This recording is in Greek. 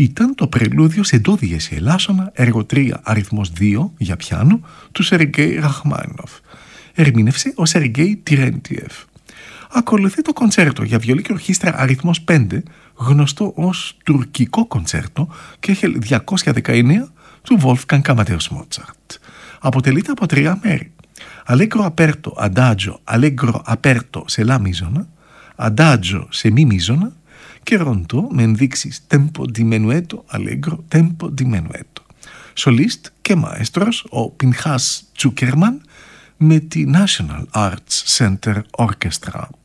ήταν το πρελούδιο σε ντο διέση ελάσσονα, έργο 3 αριθμός 2 για πιάνο του Σεργέη Ραχμάνινοφ. Ερμήνευσε ο Σεργέη Τιρέντιεφ. Ακολουθεί το κοντσέρτο για βιολί και ορχήστρα αριθμός 5, γνωστό ως τουρκικό κοντσέρτο και 219 του Wolfgang Amadeus Mozart. Αποτελείται από 3 μέρη. Allegro aperto, adagio, allegro aperto σε λα μίζωνα, adagio σε μη μίζωνα και ροντό με ενδείξεις tempo diminuito, allegro, tempo diminuito. Σολίστ και μαέστρος ο Πινχάς Τσούκερμαν με τη National Arts Center Orchestra.